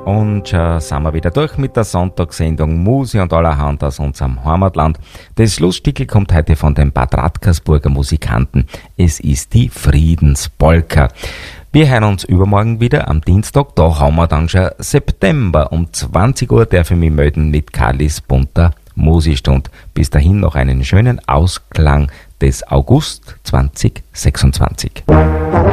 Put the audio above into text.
Und schon sind wir wieder durch mit der Sonntagssendung Musik und allerhand aus unserem Heimatland. Das Schlussstückel kommt heute von den Bad Radkersburger Musikanten. Es ist die Friedenspolka. Wir hören uns übermorgen wieder am Dienstag. Da haben wir dann schon September. Um 20 Uhr darf ich mich melden mit Karlis bunter Musikstund. Bis dahin noch einen schönen Ausklang des August 2026.